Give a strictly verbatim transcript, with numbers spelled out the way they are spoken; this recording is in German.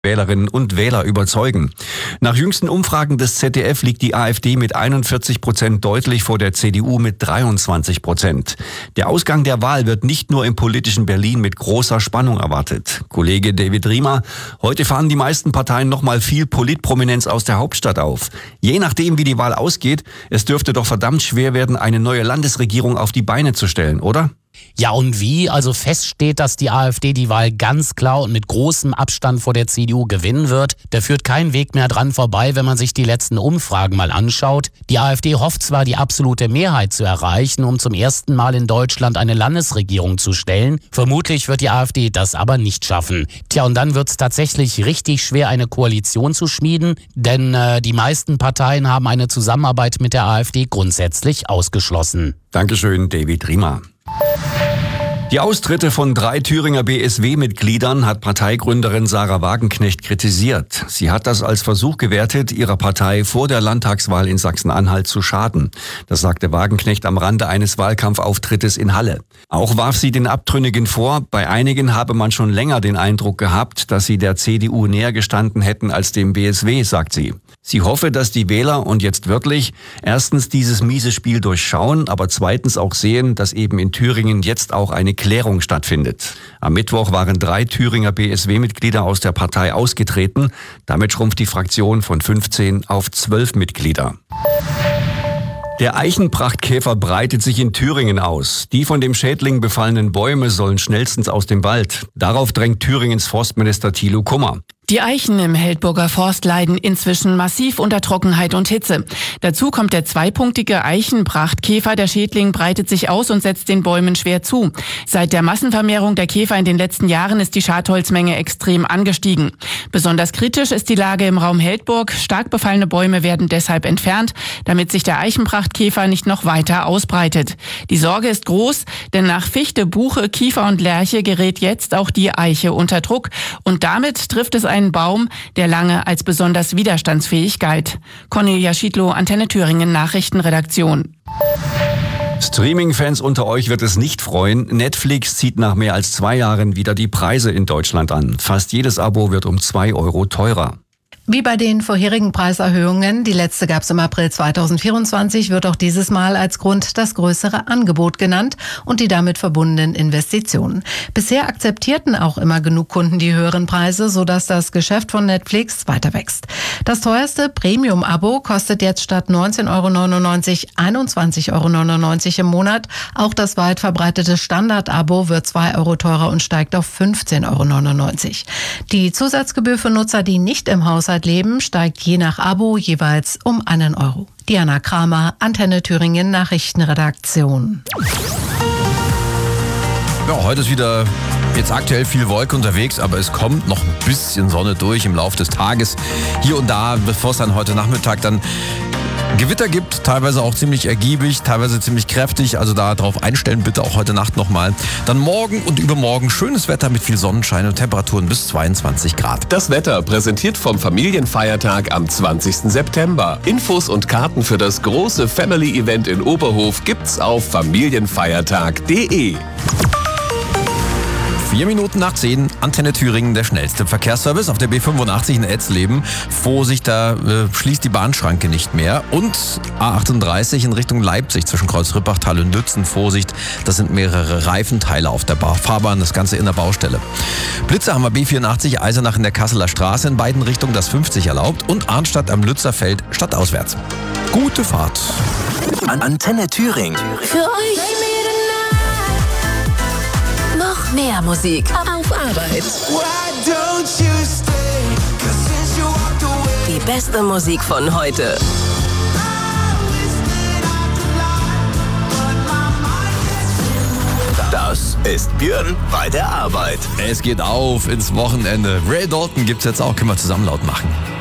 Wählerinnen und Wähler überzeugen. Nach jüngsten Umfragen des Z D F liegt die AfD mit einundvierzig Prozent deutlich vor der C D U mit dreiundzwanzig Prozent. Der Ausgang der Wahl wird nicht nur im politischen Berlin mit großer Spannung erwartet. Kollege David Riemer, heute fahren die meisten Parteien nochmal viel Politprominenz aus der Hauptstadt auf. Je nachdem, wie die Wahl ausgeht, es dürfte doch verdammt schwer werden, eine neue Landesregierung auf die Beine zu stellen, oder? Ja, und wie? Also fest steht, dass die AfD die Wahl ganz klar und mit großem Abstand vor der C D U gewinnen wird. Da führt kein Weg mehr dran vorbei, wenn man sich die letzten Umfragen mal anschaut. Die AfD hofft zwar, die absolute Mehrheit zu erreichen, um zum ersten Mal in Deutschland eine Landesregierung zu stellen. Vermutlich wird die AfD das aber nicht schaffen. Tja, und dann wird es tatsächlich richtig schwer, eine Koalition zu schmieden, denn äh, die meisten Parteien haben eine Zusammenarbeit mit der AfD grundsätzlich ausgeschlossen. Dankeschön, David Riemer. Die Austritte von drei Thüringer B S W-Mitgliedern hat Parteigründerin Sarah Wagenknecht kritisiert. Sie hat das als Versuch gewertet, ihrer Partei vor der Landtagswahl in Sachsen-Anhalt zu schaden. Das sagte Wagenknecht am Rande eines Wahlkampfauftrittes in Halle. Auch warf sie den Abtrünnigen vor, bei einigen habe man schon länger den Eindruck gehabt, dass sie der C D U näher gestanden hätten als dem B S W, sagt sie. Sie hoffe, dass die Wähler, und jetzt wörtlich, erstens dieses miese Spiel durchschauen, aber zweitens auch sehen, dass eben in Thüringen jetzt auch eine Klärung stattfindet. Am Mittwoch waren drei Thüringer B S W-Mitglieder aus der Partei ausgetreten. Damit schrumpft die Fraktion von fünfzehn auf zwölf Mitglieder. Der Eichenprachtkäfer breitet sich in Thüringen aus. Die von dem Schädling befallenen Bäume sollen schnellstens aus dem Wald. Darauf drängt Thüringens Forstminister Thilo Kummer. Die Eichen im Heldburger Forst leiden inzwischen massiv unter Trockenheit und Hitze. Dazu kommt der zweipunktige Eichenprachtkäfer. Der Schädling breitet sich aus und setzt den Bäumen schwer zu. Seit der Massenvermehrung der Käfer in den letzten Jahren ist die Schadholzmenge extrem angestiegen. Besonders kritisch ist die Lage im Raum Heldburg. Stark befallene Bäume werden deshalb entfernt, damit sich der Eichenprachtkäfer nicht noch weiter ausbreitet. Die Sorge ist groß, denn nach Fichte, Buche, Kiefer und Lärche gerät jetzt auch die Eiche unter Druck. Und damit trifft es einen Baum, der lange als besonders widerstandsfähig galt. Cornelia Schiedlow, Antenne Thüringen Nachrichtenredaktion. Streaming-Fans unter euch wird es nicht freuen. Netflix zieht nach mehr als zwei Jahren wieder die Preise in Deutschland an. Fast jedes Abo wird um zwei Euro teurer. Wie bei den vorherigen Preiserhöhungen, die letzte gab es im April zweitausendvierundzwanzig, wird auch dieses Mal als Grund das größere Angebot genannt und die damit verbundenen Investitionen. Bisher akzeptierten auch immer genug Kunden die höheren Preise, sodass das Geschäft von Netflix weiter wächst. Das teuerste Premium-Abo kostet jetzt statt neunzehn Euro neunundneunzig einundzwanzig Euro neunundneunzig im Monat. Auch das weit verbreitete Standard-Abo wird zwei Euro teurer und steigt auf fünfzehn Euro neunundneunzig. Die Zusatzgebühr für Nutzer, die nicht im Haushalt leben, steigt je nach Abo jeweils um einen Euro. Diana Kramer, Antenne Thüringen Nachrichtenredaktion. Ja, heute ist wieder jetzt aktuell viel Wolke unterwegs, aber es kommt noch ein bisschen Sonne durch im Laufe des Tages. Hier und da, bevor es dann heute Nachmittag dann Gewitter gibt, teilweise auch ziemlich ergiebig, teilweise ziemlich kräftig, also da drauf einstellen bitte auch heute Nacht nochmal. Dann morgen und übermorgen schönes Wetter mit viel Sonnenschein und Temperaturen bis zweiundzwanzig Grad. Das Wetter präsentiert vom Familienfeiertag am zwanzigsten September. Infos und Karten für das große Family-Event in Oberhof gibt's auf familienfeiertag punkt de. Vier Minuten nach zehn, Antenne Thüringen, der schnellste Verkehrsservice auf der B fünfundachtzig in Etzleben. Vorsicht, da äh, schließt die Bahnschranke nicht mehr. Und A achtunddreißig in Richtung Leipzig zwischen Kreuz Rippachtal und Lützen. Vorsicht, das sind mehrere Reifenteile auf der Bar- Fahrbahn, das Ganze in der Baustelle. Blitze haben wir B vierundachtzig Eisenach in der Kasseler Straße in beiden Richtungen, das fünfzig erlaubt. Und Arnstadt am Lützerfeld stadtauswärts. Gute Fahrt. An Antenne Thüringen. Für euch. Noch mehr Musik auf Arbeit. Die beste Musik von heute. Das ist Björn bei der Arbeit. Es geht auf ins Wochenende. Ray Dalton gibt's jetzt auch, können wir zusammen laut machen.